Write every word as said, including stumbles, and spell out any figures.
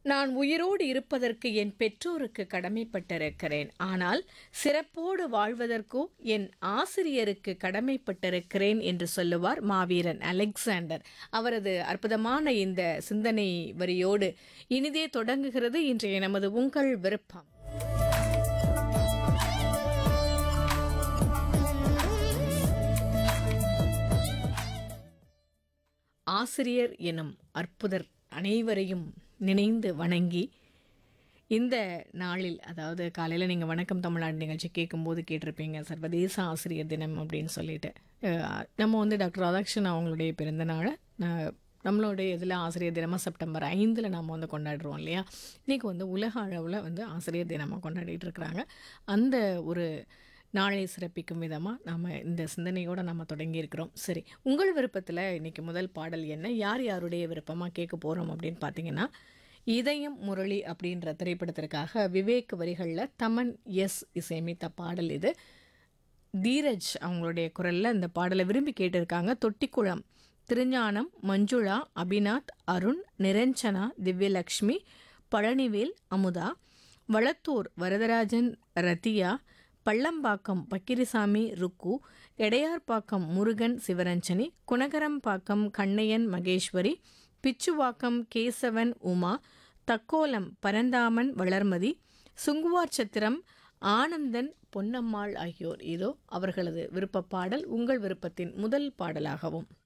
நான் உயிரோடு இருப்பதற்கு என் பெற்றோருக்கு கடமைப்பட்டிருக்கிறேன். ஆனால் சிறப்போடு வாழ்வதற்கோ என் ஆசிரியருக்கு கடமைப்பட்டிருக்கிறேன் என்று சொல்லுவார் மாவீரன் அலெக்சாண்டர். அவரது அற்புதமான இந்த சிந்தனை வரியோடு இனிதே தொடங்குகிறது இன்றைய நமது உங்கள் விருப்பம். ஆசிரியர் எனும் அற்புதர் அனைவரையும் நினைந்து வணங்கி இந்த நாளில், அதாவது காலையில் நீங்கள் வணக்கம் தமிழ்நாடு நிகழ்ச்சி கேட்கும்போது கேட்டிருப்பீங்க சர்வதேச ஆசிரியர் தினம் அப்படின்னு சொல்லிட்டு. நம்ம வந்து டாக்டர் ராதாகிருஷ்ணன் அவங்களுடைய பிறந்த நாளை நம்மளுடைய இதில் ஆசிரியர் தினமாக செப்டம்பர் ஐந்தில் நம்ம வந்து கொண்டாடுறோம் இல்லையா. இன்றைக்கி வந்து உலக அளவில் வந்து ஆசிரியர் தினமாக கொண்டாடிட்டு இருக்கிறாங்க. அந்த ஒரு நாளை சிறப்பிக்கும் விதமாக நாம் இந்த சிந்தனையோடு நம்ம தொடங்கியிருக்கிறோம். சரி, உங்கள் விருப்பத்தில் இன்றைக்கி முதல் பாடல் என்ன, யார் யாருடைய விருப்பமாக கேட்க போகிறோம் அப்படின்னு பார்த்தீங்கன்னா, இதயம் முரளி அப்படின்ற திரைப்படத்திற்காக விவேக் வரிகளில் தமன் எஸ் இசையமைத்த பாடல் இது. தீரஜ் அவங்களுடைய குரலில் இந்த பாடலை விரும்பி கேட்டிருக்காங்க. தொட்டிக்குளம் திருஞானம், மஞ்சுளா, அபிநாத், அருண், நிரஞ்சனா, திவ்யலக்ஷ்மி, பழனிவேல், அமுதா, வளத்தூர் வரதராஜன், ரத்தியா, பள்ளம்பாக்கம் பக்கிரிசாமி, ருக்கு, எடையார்பாக்கம் முருகன், சிவரஞ்சனி, குணகரம்பாக்கம் கண்ணையன், மகேஸ்வரி, பிச்சுவாக்கம் கேசவன், உமா, தக்கோலம் பரந்தாமன், வளர்மதி, சுங்குவார் சத்திரம் ஆனந்தன், பொன்னம்மாள் ஆகியோர். இதோ அவர்களது விருப்ப பாடல் உங்கள் விருப்பத்தின் முதல் பாடலாகவும்.